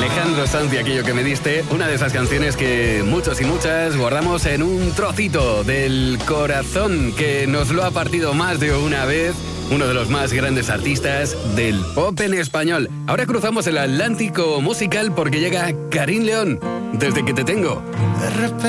Alejandro Sanz y Aquello que me diste, una de esas canciones que muchos y muchas guardamos en un trocito del corazón, que nos lo ha partido más de una vez uno de los más grandes artistas del pop en español. Ahora cruzamos el Atlántico musical porque llega Karim León, Desde que te tengo.